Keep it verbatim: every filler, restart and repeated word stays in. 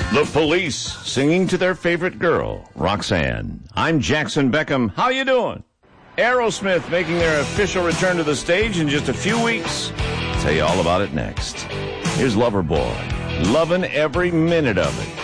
The Police singing to their favorite girl, Roxanne. I'm Jackson Beckham. How you doing? Aerosmith making their official return to the stage in just a few weeks. I'll tell you all about it next. Here's Loverboy, loving every minute of it.